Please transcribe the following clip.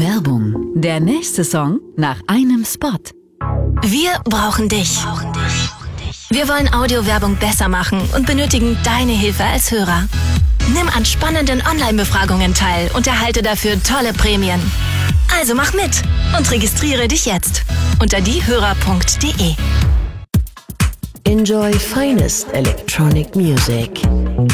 Werbung. Der nächste Song nach einem Spot. Wir brauchen dich. Wir wollen Audiowerbung besser machen und benötigen deine Hilfe als Hörer. Nimm an spannenden Online-Befragungen teil und erhalte dafür tolle Prämien. Also mach mit und registriere dich jetzt unter diehörer.de. Enjoy finest electronic music.